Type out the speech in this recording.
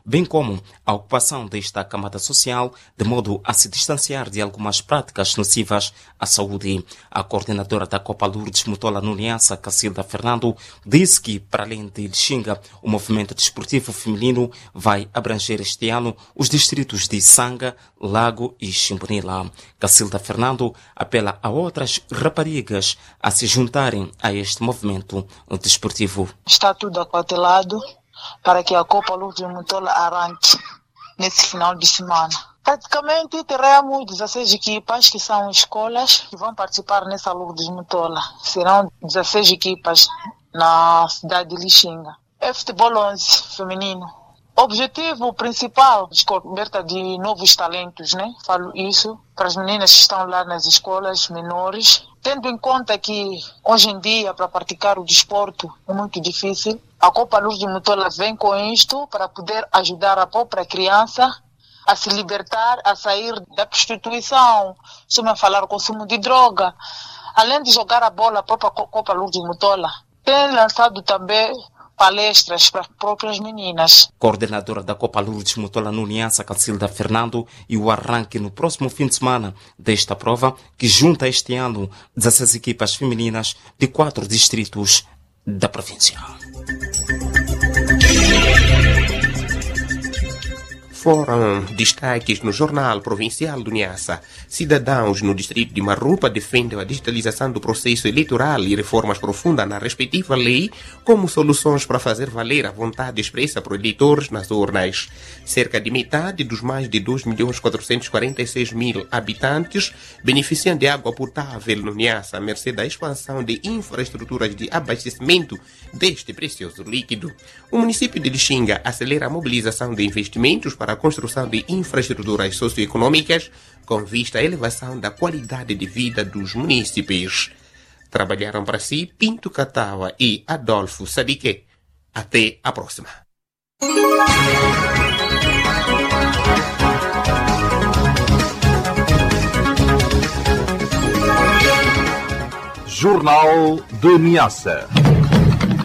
bem como a ocupação desta camada social de modo a se distanciar de algumas práticas nocivas à saúde. A coordenadora da Copa Lourdes Mutola no Niassa, Cacilda Fernando, disse que, para além de Lixinga, o movimento desportivo feminino vai abranger este ano os distritos de Sanga, Lago e Chimbonila. Cacilda Fernando apela a outras raparigas a se juntarem a este movimento desportivo. Está tudo acautelado para que a Copa Lourdes Mutola arranque nesse final de semana. Praticamente teremos 16 equipas que são escolas que vão participar nessa Lourdes Mutola. Serão 16 equipas na cidade de Lixinga. É futebol 11 feminino. Objetivo principal, descoberta de novos talentos, né? Falo isso para as meninas que estão lá nas escolas menores, tendo em conta que hoje em dia para praticar o desporto é muito difícil. A Copa Lourdes Mutola vem com isto para poder ajudar a própria criança a se libertar, a sair da prostituição, a falar o consumo de droga. Além de jogar a bola, a própria Copa Lourdes Mutola tem lançado também palestras para as próprias meninas. Coordenadora da Copa Lourdes Mutola no Niassa, Cacilda Fernando, e o arranque no próximo fim de semana desta prova, que junta este ano 16 equipas femininas de 4 distritos da província. Foram destaques no Jornal Provincial do Niassa. Cidadãos no distrito de Marrupa defendem a digitalização do processo eleitoral e reformas profundas na respectiva lei como soluções para fazer valer a vontade expressa por eleitores nas urnas. Cerca de metade dos mais de 2.446.000 habitantes beneficiam de água potável no Niassa, à mercê da expansão de infraestruturas de abastecimento deste precioso líquido. O município de Lixinga acelera a mobilização de investimentos para a construção de infraestruturas socioeconômicas com vista à elevação da qualidade de vida dos munícipes. Trabalharam para si Pinto Catawa e Adolfo Sadique. Até a próxima. Jornal de Niassa.